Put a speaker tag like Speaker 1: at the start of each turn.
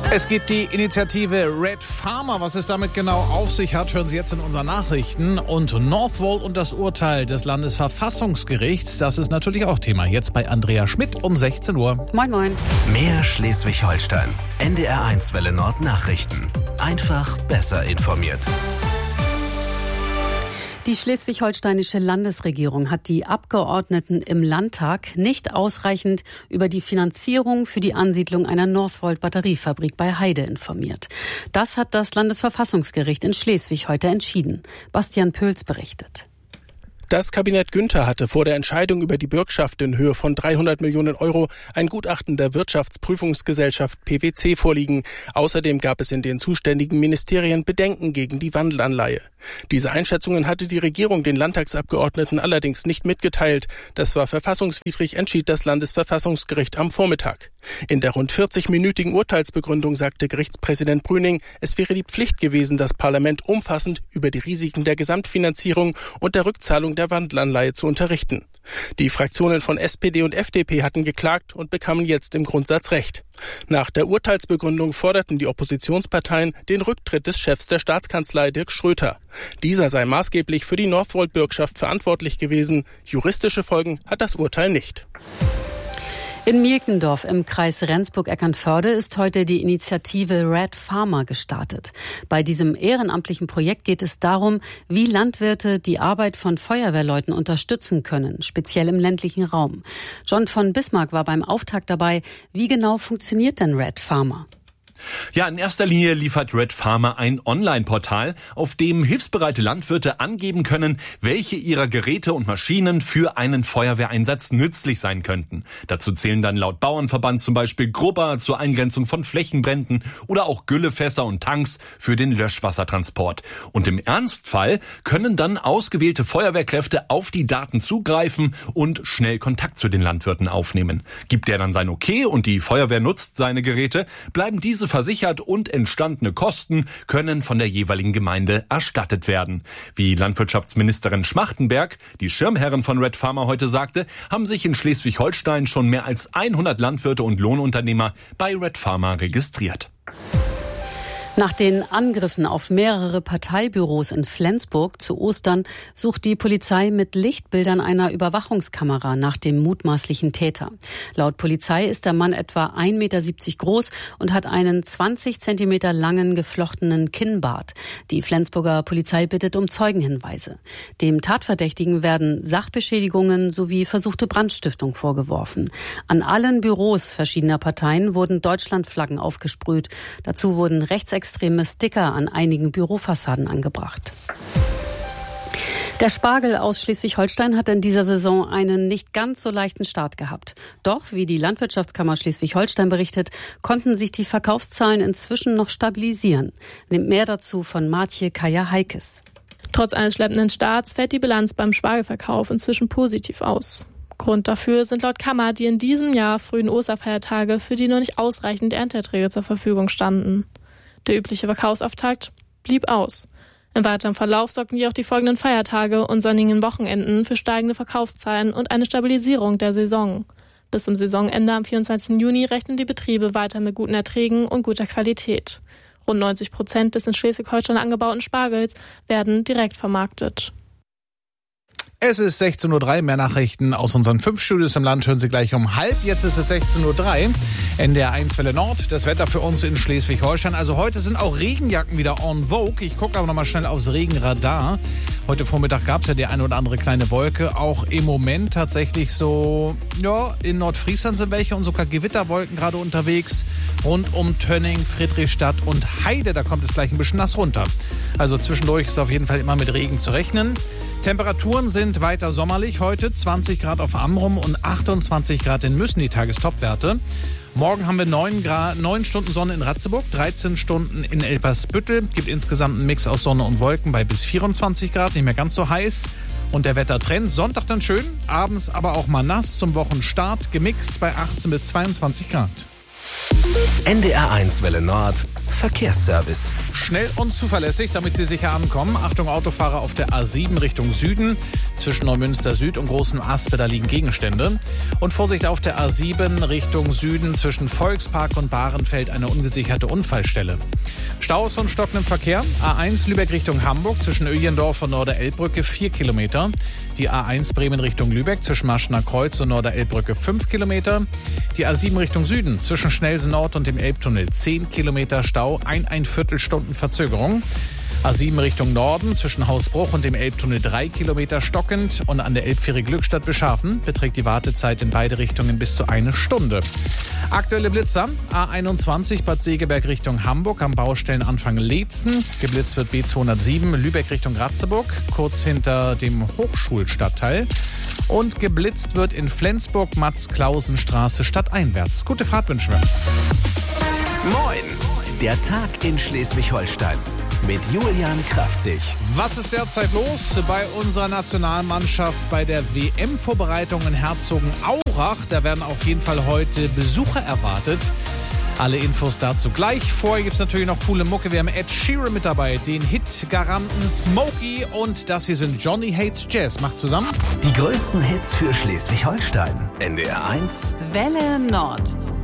Speaker 1: Es gibt die Initiative Red Farmer. Was es damit genau auf sich hat, hören Sie jetzt in unseren Nachrichten. Und Northvolt und das Urteil des Landesverfassungsgerichts, das ist natürlich auch Thema. Jetzt bei Andrea Schmidt um 16 Uhr.
Speaker 2: Moin, moin.
Speaker 3: Mehr Schleswig-Holstein. NDR1 Welle Nord Nachrichten. Einfach besser informiert.
Speaker 2: Die schleswig-holsteinische Landesregierung hat die Abgeordneten im Landtag nicht ausreichend über die Finanzierung für die Ansiedlung einer Northvolt-Batteriefabrik bei Heide informiert. Das hat das Landesverfassungsgericht in Schleswig heute entschieden. Bastian Pöls berichtet.
Speaker 4: Das Kabinett Günther hatte vor der Entscheidung über die Bürgschaft in Höhe von 300 Millionen Euro ein Gutachten der Wirtschaftsprüfungsgesellschaft PwC vorliegen. Außerdem gab es in den zuständigen Ministerien Bedenken gegen die Wandelanleihe. Diese Einschätzungen hatte die Regierung den Landtagsabgeordneten allerdings nicht mitgeteilt. Das war verfassungswidrig, entschied das Landesverfassungsgericht am Vormittag. In der rund 40-minütigen Urteilsbegründung sagte Gerichtspräsident Brüning, es wäre die Pflicht gewesen, das Parlament umfassend über die Risiken der Gesamtfinanzierung und der Rückzahlung der Wandelanleihe zu unterrichten. Die Fraktionen von SPD und FDP hatten geklagt und bekamen jetzt im Grundsatz Recht. Nach der Urteilsbegründung forderten die Oppositionsparteien den Rücktritt des Chefs der Staatskanzlei Dirk Schröter. Dieser sei maßgeblich für die Northvolt-Bürgschaft verantwortlich gewesen. Juristische Folgen hat das Urteil nicht.
Speaker 2: In Mielkendorf im Kreis Rendsburg-Eckernförde ist heute die Initiative Red Farmer gestartet. Bei diesem ehrenamtlichen Projekt geht es darum, wie Landwirte die Arbeit von Feuerwehrleuten unterstützen können, speziell im ländlichen Raum. John von Bismarck war beim Auftakt dabei. Wie genau funktioniert denn Red Farmer?
Speaker 5: Ja, in erster Linie liefert Red Farmer ein Online-Portal, auf dem hilfsbereite Landwirte angeben können, welche ihrer Geräte und Maschinen für einen Feuerwehreinsatz nützlich sein könnten. Dazu zählen dann laut Bauernverband zum Beispiel Grubber zur Eingrenzung von Flächenbränden oder auch Güllefässer und Tanks für den Löschwassertransport. Und im Ernstfall können dann ausgewählte Feuerwehrkräfte auf die Daten zugreifen und schnell Kontakt zu den Landwirten aufnehmen. Gibt der dann sein Okay und die Feuerwehr nutzt seine Geräte, bleiben diese versichert und entstandene Kosten können von der jeweiligen Gemeinde erstattet werden. Wie Landwirtschaftsministerin Schmachtenberg, die Schirmherrin von Red Farmer, heute sagte, haben sich in Schleswig-Holstein schon mehr als 100 Landwirte und Lohnunternehmer bei Red Farmer registriert.
Speaker 2: Nach den Angriffen auf mehrere Parteibüros in Flensburg zu Ostern sucht die Polizei mit Lichtbildern einer Überwachungskamera nach dem mutmaßlichen Täter. Laut Polizei ist der Mann etwa 1,70 Meter groß und hat einen 20 Zentimeter langen geflochtenen Kinnbart. Die Flensburger Polizei bittet um Zeugenhinweise. Dem Tatverdächtigen werden Sachbeschädigungen sowie versuchte Brandstiftung vorgeworfen. An allen Büros verschiedener Parteien wurden Deutschlandflaggen aufgesprüht. Dazu wurden rechtsextreme Sticker an einigen Bürofassaden angebracht. Der Spargel aus Schleswig-Holstein hat in dieser Saison einen nicht ganz so leichten Start gehabt. Doch, wie die Landwirtschaftskammer Schleswig-Holstein berichtet, konnten sich die Verkaufszahlen inzwischen noch stabilisieren. Nimmt mehr dazu von Martje Kaya-Heikes.
Speaker 6: Trotz eines schleppenden Starts fällt die Bilanz beim Spargelverkauf inzwischen positiv aus. Grund dafür sind laut Kammer die in diesem Jahr frühen Osterfeiertage, für die noch nicht ausreichend Ernteerträge zur Verfügung standen. Der übliche Verkaufsauftakt blieb aus. Im weiteren Verlauf sorgten jedoch die folgenden Feiertage und sonnigen Wochenenden für steigende Verkaufszahlen und eine Stabilisierung der Saison. Bis zum Saisonende am 24. Juni rechnen die Betriebe weiter mit guten Erträgen und guter Qualität. Rund 90% des in Schleswig-Holstein angebauten Spargels werden direkt vermarktet.
Speaker 1: Es ist 16:03 Uhr, mehr Nachrichten aus unseren 5 Studios im Land hören Sie gleich um halb. Jetzt ist es 16:03 Uhr, NDR1 Welle Nord. Das Wetter für uns in Schleswig-Holstein. Also heute sind auch Regenjacken wieder en vogue. Ich gucke aber noch mal schnell aufs Regenradar. Heute Vormittag gab es ja die eine oder andere kleine Wolke. Auch im Moment tatsächlich so, ja, in Nordfriesland sind welche und sogar Gewitterwolken gerade unterwegs. Rund um Tönning, Friedrichstadt und Heide, da kommt es gleich ein bisschen nass runter. Also zwischendurch ist auf jeden Fall immer mit Regen zu rechnen. Temperaturen sind weiter sommerlich heute, 20 Grad auf Amrum und 28 Grad in Müssen, die Tagestopwerte. Morgen haben wir 9 Stunden Sonne in Ratzeburg, 13 Stunden in Elpersbüttel. Gibt insgesamt einen Mix aus Sonne und Wolken bei bis 24 Grad, nicht mehr ganz so heiß. Und der Wettertrend, Sonntag dann schön, abends aber auch mal nass, zum Wochenstart gemixt bei 18 bis 22 Grad.
Speaker 3: NDR1 Welle Nord, Verkehrsservice.
Speaker 1: schnell und zuverlässig, damit Sie sicher ankommen. Achtung, Autofahrer auf der A7 Richtung Süden. Zwischen Neumünster Süd und Großen Aspe, da liegen Gegenstände. Und Vorsicht auf der A7 Richtung Süden zwischen Volkspark und Bahrenfeld, eine ungesicherte Unfallstelle. Staus und stockendem Verkehr. A1 Lübeck Richtung Hamburg zwischen Öjendorf und Norderelbbrücke 4 Kilometer. Die A1 Bremen Richtung Lübeck zwischen Maschener Kreuz und Norderelbbrücke 5 Kilometer. Die A7 Richtung Süden zwischen Schnelsen Nord und dem Elbtunnel 10 Kilometer Stau, 1,25 Stunden Verzögerung. A7 Richtung Norden zwischen Hausbruch und dem Elbtunnel 3 Kilometer stockend und an der Elbfähre Glückstadt Beschafen beträgt die Wartezeit in beide Richtungen bis zu 1 Stunde. Aktuelle Blitzer: A21 Bad Segeberg Richtung Hamburg am Baustellenanfang Leetzen. Geblitzt wird B207 Lübeck Richtung Ratzeburg, kurz hinter dem Hochschulstadtteil. Und geblitzt wird in Flensburg Max-Klausen-Straße stadteinwärts. Gute Fahrt wünschen wir.
Speaker 3: Moin, der Tag in Schleswig-Holstein mit Julian Kraftzig.
Speaker 1: Was ist derzeit los bei unserer Nationalmannschaft bei der WM-Vorbereitung in Herzogenaurach? Da werden auf jeden Fall heute Besucher erwartet. Alle Infos dazu gleich. Vorher gibt es natürlich noch coole Mucke. Wir haben Ed Sheeran mit dabei, den Hit-Garanten Smokey und das hier sind Johnny Hates Jazz. Macht zusammen.
Speaker 3: Die größten Hits für Schleswig-Holstein. NDR 1
Speaker 2: Welle Nord.